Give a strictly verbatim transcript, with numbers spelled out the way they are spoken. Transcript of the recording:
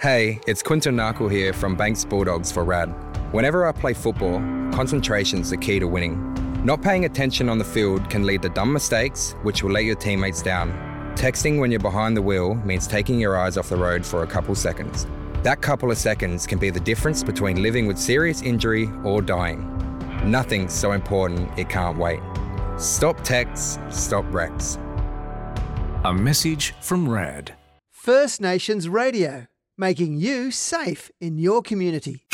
Hey, it's Quinton Narkle here from Banks Bulldogs for RAD. Whenever I play football, concentration's the key to winning. Not paying attention on the field can lead to dumb mistakes, which will let your teammates down. Texting when you're behind the wheel means taking your eyes off the road for a couple seconds. That couple of seconds can be the difference between living with serious injury or dying. Nothing's so important it can't wait. Stop texts, stop wrecks. A message from RAD. First Nations Radio, making you safe in your community.